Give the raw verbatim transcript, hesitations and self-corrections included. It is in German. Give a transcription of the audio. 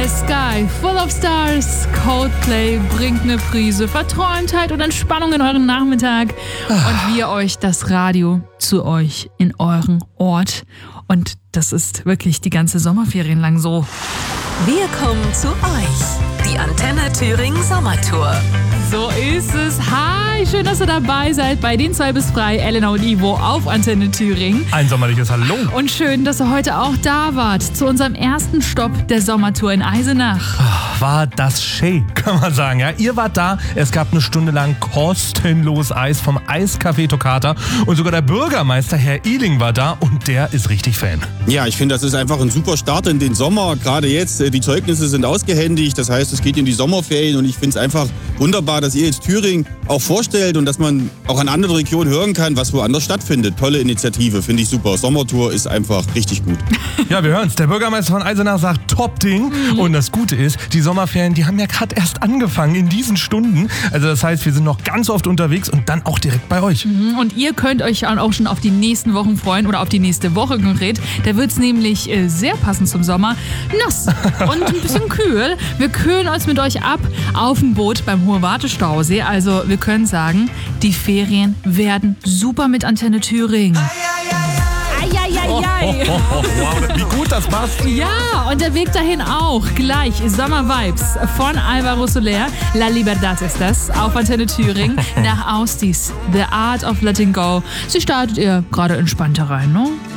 A Sky Full of Stars. Coldplay bringt eine Prise Verträumtheit und Entspannung in euren Nachmittag. Und wir euch das Radio zu euch in euren Ort. Und das ist wirklich die ganze Sommerferien lang so. Wir kommen zu euch. Die Antenne Thüringen Sommertour. So ist es. Hi, schön, dass ihr dabei seid bei den zwei bis frei, Elena und Ivo auf Antenne Thüringen. Ein sommerliches Hallo. Und schön, dass ihr heute auch da wart zu unserem ersten Stopp der Sommertour in Eisenach. War das schön, kann man sagen. Ja, ihr wart da. Es gab eine Stunde lang kostenlos Eis vom Eiscafé Toccata. Und sogar der Bürgermeister, Herr Ihling, war da und der ist richtig Fan. Ja, ich finde, das ist einfach ein super Start in den Sommer. Gerade jetzt, die Zeugnisse sind ausgehändigt. Das heißt, es geht in die Sommerferien und ich finde es einfach wunderbar, dass ihr jetzt Thüringen auch vorstellt und dass man auch an anderen Regionen hören kann, was woanders stattfindet. Tolle Initiative, finde ich super. Sommertour ist einfach richtig gut. Ja, wir hören's. Der Bürgermeister von Eisenach sagt, Top-Ding. Mhm. Und das Gute ist, die Sommerferien, die haben ja gerade erst angefangen in diesen Stunden. Also das heißt, wir sind noch ganz oft unterwegs und dann auch direkt bei euch. Mhm. Und ihr könnt euch auch schon auf die nächsten Wochen freuen oder auf die nächste Woche konkret. Da wird's nämlich äh, sehr passend zum Sommer nass und ein bisschen kühl. Wir kühlen uns mit euch ab auf dem Boot beim Hohe-Warte-Stausee. Also wir können sagen, die Ferien werden super mit Antenne Thüringen. Eieieiei. Oh, oh, oh, oh, wow, wie gut das passt. Ja, und der Weg dahin auch. Gleich Sommer-Vibes von Alvaro Soler. La Libertad ist das auf Antenne Thüringen. Nach Austis, The Art of Letting Go. Sie startet ihr gerade entspannter rein, ne?